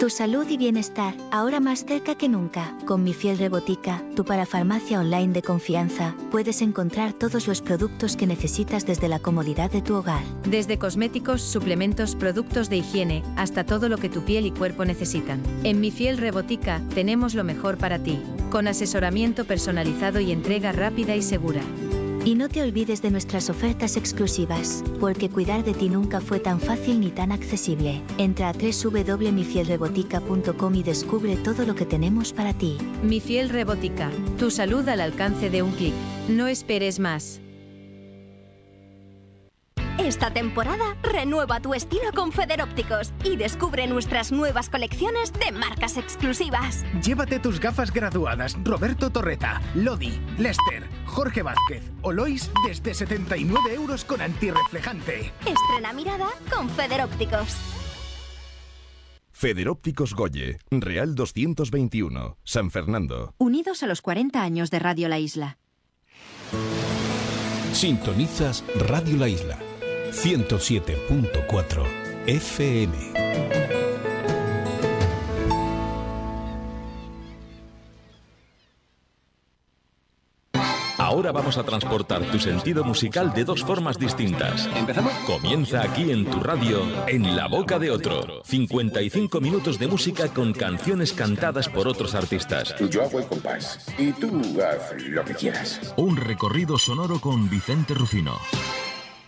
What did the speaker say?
Tu salud y bienestar, ahora más cerca que nunca. Con Mi Fiel Rebotica, tu parafarmacia online de confianza, puedes encontrar todos los productos que necesitas desde la comodidad de tu hogar. Desde cosméticos, suplementos, productos de higiene, hasta todo lo que tu piel y cuerpo necesitan. En Mi Fiel Rebotica, tenemos lo mejor para ti, con asesoramiento personalizado y entrega rápida y segura. Y no te olvides de nuestras ofertas exclusivas, porque cuidar de ti nunca fue tan fácil ni tan accesible. Entra a www.mifielrebotica.com y descubre todo lo que tenemos para ti. Mi Fiel Rebotica, tu salud al alcance de un clic. No esperes más. Esta temporada renueva tu estilo con Federópticos y descubre nuestras nuevas colecciones de marcas exclusivas. Llévate tus gafas graduadas Roberto Torreta, Lodi, Lester, Jorge Vázquez o Lois desde 79 euros con antirreflejante. Estrena mirada con Federópticos. Federópticos Goye, Real 221, San Fernando. Unidos a los 40 años de Radio La Isla. Sintonizas Radio La Isla. 107.4 FM. Ahora vamos a transportar tu sentido musical de dos formas distintas. ¿Empezamos? Comienza aquí en tu radio, En la boca de otro. 55 minutos de música con canciones cantadas por otros artistas. Yo hago el compás y tú haz lo que quieras. Un recorrido sonoro con Vicente Rufino.